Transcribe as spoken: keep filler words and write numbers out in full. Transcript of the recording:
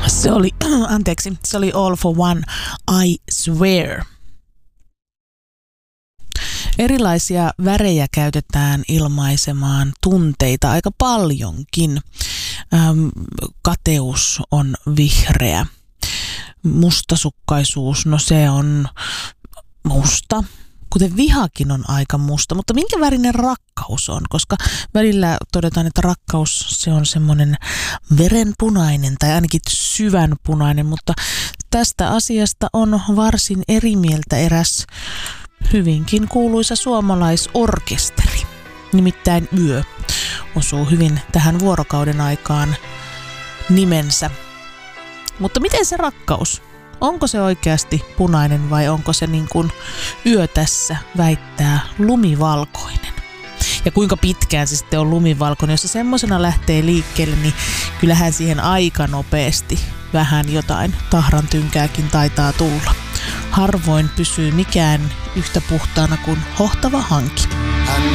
Se oli, anteeksi, se oli All for One, I Swear. Erilaisia värejä käytetään ilmaisemaan tunteita aika paljonkin. Ähm, kateus on vihreä. Mustasukkaisuus, no se on musta. Kuten vihakin on aika musta, mutta minkä värinen rakkaus on? Koska välillä todetaan, että rakkaus se on semmoinen verenpunainen tai ainakin syvänpunainen, mutta tästä asiasta on varsin eri mieltä eräs hyvinkin kuuluisa suomalaisorkesteri. Nimittäin Yö osuu hyvin tähän vuorokauden aikaan nimensä. Mutta miten se rakkaus? Onko se oikeasti punainen vai onko se niin kuin Yö tässä väittää lumivalkoinen? Ja kuinka pitkään se sitten on lumivalkoinen? Jos se semmoisena lähtee liikkeelle, niin kyllähän siihen aika nopeasti vähän jotain tahran tynkääkin taitaa tulla. Harvoin pysyy mikään yhtä puhtaana kuin hohtava hanki.